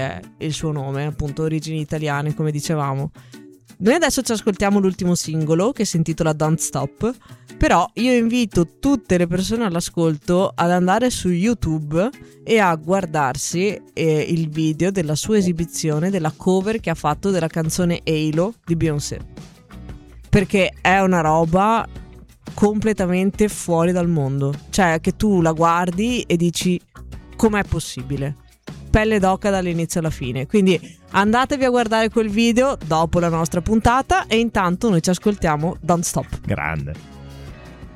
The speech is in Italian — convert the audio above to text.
è il suo nome, appunto origini italiane come dicevamo. Noi adesso ci ascoltiamo l'ultimo singolo che si intitola Don't Stop, però io invito tutte le persone all'ascolto ad andare su YouTube e a guardarsi il video della sua esibizione, della cover che ha fatto della canzone Halo di Beyoncé, perché è una roba completamente fuori dal mondo, cioè che tu la guardi e dici com'è possibile, pelle d'oca dall'inizio alla fine. Quindi andatevi a guardare quel video dopo la nostra puntata e intanto noi ci ascoltiamo Don't Stop. Grande.